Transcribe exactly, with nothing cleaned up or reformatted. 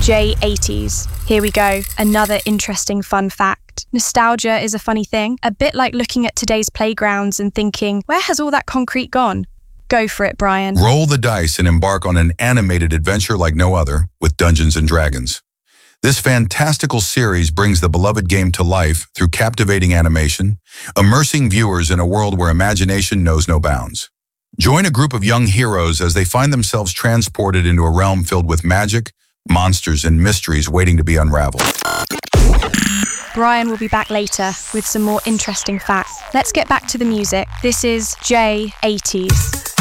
J eighties. Here we go, another interesting fun fact. Nostalgia is a funny thing, a bit like looking at today's playgrounds and thinking, where has all that concrete gone? Go for it, Brian. Roll the dice and embark on an animated adventure like no other with Dungeons and Dragons. This fantastical series brings the beloved game to life through captivating animation, immersing viewers in a world where imagination knows no bounds. Join a group of young heroes as they find themselves transported into a realm filled with magic, monsters, and mysteries waiting to be unraveled. Brian will be back later with some more interesting facts. Let's get back to the music. This is J eighties.